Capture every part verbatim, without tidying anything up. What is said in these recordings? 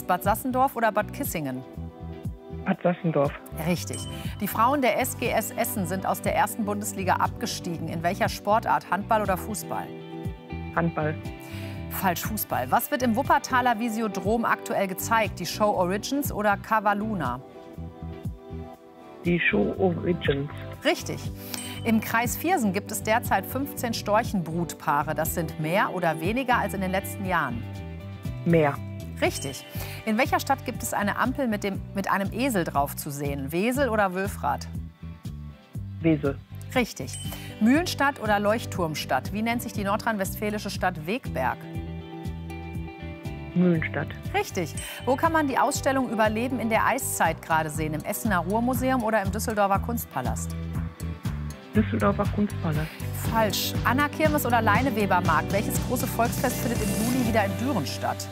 Bad Sassendorf oder Bad Kissingen? Bad Sassendorf. Richtig. Die Frauen der S G S Essen sind aus der ersten Bundesliga abgestiegen. In welcher Sportart? Handball oder Fußball? Handball. Falsch, Fußball. Was wird im Wuppertaler Visiodrom aktuell gezeigt? Die Show Origins oder Cavaluna? Die Show Origins. Richtig. Im Kreis Viersen gibt es derzeit fünfzehn Storchenbrutpaare. Das sind mehr oder weniger als in den letzten Jahren? Mehr. Richtig. In welcher Stadt gibt es eine Ampel mit, dem, mit einem Esel drauf zu sehen? Wesel oder Wülfrath? Wesel. Richtig. Mühlenstadt oder Leuchtturmstadt? Wie nennt sich die nordrhein-westfälische Stadt Wegberg? Mühlenstadt. Richtig. Wo kann man die Ausstellung Überleben in der Eiszeit gerade sehen? Im Essener Ruhrmuseum oder im Düsseldorfer Kunstpalast? Düsseldorfer Kunstpalast. Falsch. Anna Kirmes oder Leinewebermarkt? Welches große Volksfest findet im Juli wieder in Düren statt?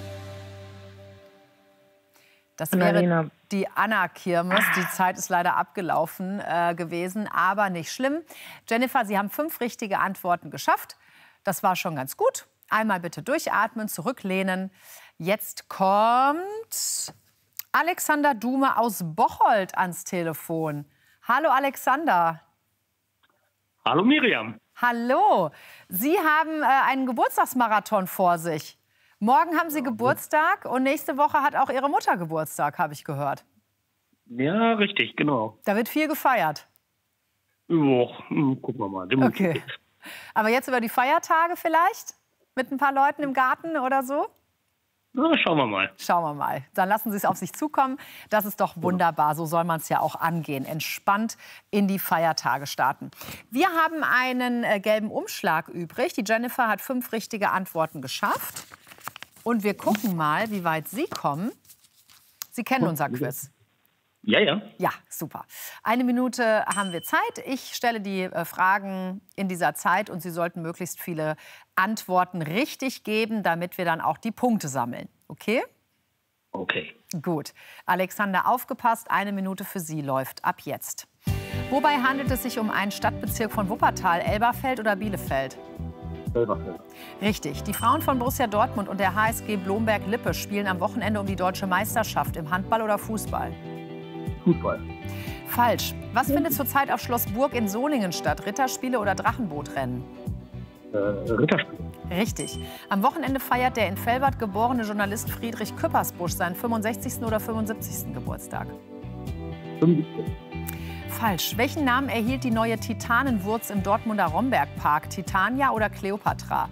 Das wäre Annalena. die Anna-Kirmes. Die Zeit ist leider abgelaufen äh, gewesen, aber nicht schlimm. Jennifer, Sie haben fünf richtige Antworten geschafft. Das war schon ganz gut. Einmal bitte durchatmen, zurücklehnen. Jetzt kommt Alexander Dume aus Bocholt ans Telefon. Hallo Alexander. Hallo Miriam. Hallo. Sie haben äh, einen Geburtstagsmarathon vor sich. Morgen haben Sie Geburtstag und nächste Woche hat auch Ihre Mutter Geburtstag, habe ich gehört. Ja, richtig, genau. Da wird viel gefeiert. Jo, hm, gucken wir mal. Okay. Aber jetzt über die Feiertage vielleicht? Mit ein paar Leuten im Garten oder so? Na, schauen wir mal. Schauen wir mal. Dann lassen Sie es auf sich zukommen. Das ist doch wunderbar. So soll man es ja auch angehen. Entspannt in die Feiertage starten. Wir haben einen äh, gelben Umschlag übrig. Die Jennifer hat fünf richtige Antworten geschafft. Und wir gucken mal, wie weit Sie kommen. Sie kennen unser Quiz. Ja, ja. Ja, super. Eine Minute haben wir Zeit. Ich stelle die äh, Fragen in dieser Zeit und Sie sollten möglichst viele Antworten richtig geben, damit wir dann auch die Punkte sammeln. Okay? Okay. Gut. Alexander, aufgepasst. Eine Minute für Sie läuft ab jetzt. Wobei handelt es sich um einen Stadtbezirk von Wuppertal, Elberfeld oder Bielefeld? Elberfeld. Richtig. Die Frauen von Borussia Dortmund und der H S G Blomberg-Lippe spielen am Wochenende um die deutsche Meisterschaft im Handball oder Fußball? Fußball. Falsch. Was findet zurzeit auf Schloss Burg in Solingen statt? Ritterspiele oder Drachenbootrennen? Äh, Ritterspiel. Richtig. Am Wochenende feiert der in Velbert geborene Journalist Friedrich Küppersbusch seinen fünfundsechzigsten oder fünfundsiebzigsten Geburtstag. fünfundsiebzig. Falsch. Welchen Namen erhielt die neue Titanenwurz im Dortmunder Rombergpark? Titania oder Kleopatra?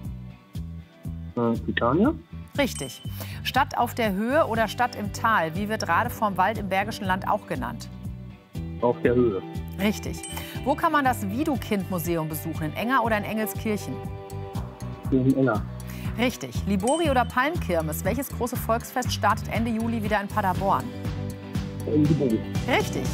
Äh, Titania. Richtig. Stadt auf der Höhe oder Stadt im Tal? Wie wird Rade vorm Wald im Bergischen Land auch genannt? Auf der Höhe. Richtig. Wo kann man das Widukind-Museum besuchen? In Enger oder in Engelskirchen? In Enger. Richtig. Libori oder Palmkirmes? Welches große Volksfest startet Ende Juli wieder in Paderborn? In Libori. Richtig.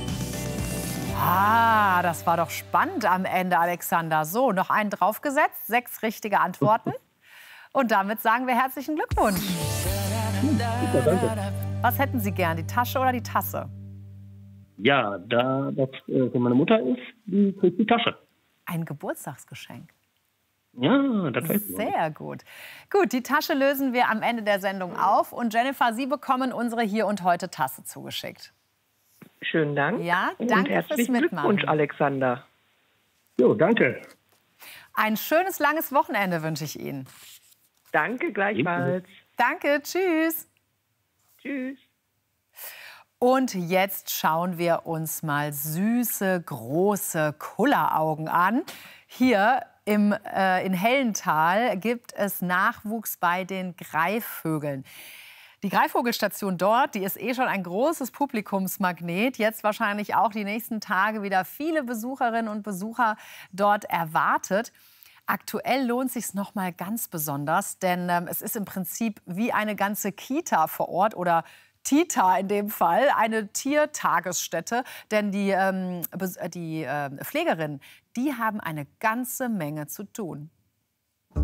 Ah, das war doch spannend am Ende, Alexander. So, noch einen draufgesetzt. Sechs richtige Antworten. Und damit sagen wir herzlichen Glückwunsch. Super, danke. Was hätten Sie gern, die Tasche oder die Tasse? Ja, da das äh, für meine Mutter ist, die kriegt die Tasche. Ein Geburtstagsgeschenk. Ja, das weiß ich. Sehr gut. Gut, die Tasche lösen wir am Ende der Sendung auf. Und Jennifer, Sie bekommen unsere Hier und Heute Tasse zugeschickt. Schönen Dank. Ja, und danke fürs herzlichen Mitmachen. Glückwunsch, Alexander. Jo, danke. Ein schönes, langes Wochenende wünsche ich Ihnen. Danke gleichfalls. Danke, tschüss. Tschüss. Und jetzt schauen wir uns mal süße, große Kulleraugen an. Hier im, äh, in Hellental gibt es Nachwuchs bei den Greifvögeln. Die Greifvogelstation dort, die ist eh schon ein großes Publikumsmagnet. Jetzt wahrscheinlich auch die nächsten Tage wieder viele Besucherinnen und Besucher dort erwartet. Aktuell lohnt sich noch mal ganz besonders, denn ähm, es ist im Prinzip wie eine ganze Kita vor Ort oder Tita in dem Fall, eine Tiertagesstätte. Denn die, ähm, die äh, Pflegerinnen, die haben eine ganze Menge zu tun.